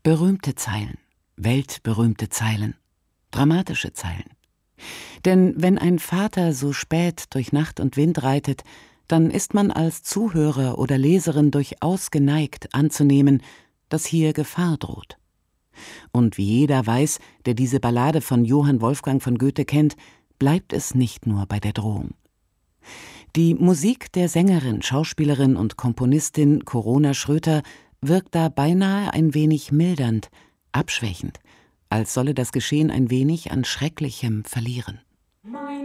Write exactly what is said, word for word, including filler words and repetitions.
Berühmte Zeilen, weltberühmte Zeilen, dramatische Zeilen. Denn wenn ein Vater so spät durch Nacht und Wind reitet, dann ist man als Zuhörer oder Leserin durchaus geneigt anzunehmen, dass hier Gefahr droht. Und wie jeder weiß, der diese Ballade von Johann Wolfgang von Goethe kennt, bleibt es nicht nur bei der Drohung. Die Musik der Sängerin, Schauspielerin und Komponistin Corona Schröter wirkt da beinahe ein wenig mildernd, abschwächend, als solle das Geschehen ein wenig an Schrecklichem verlieren.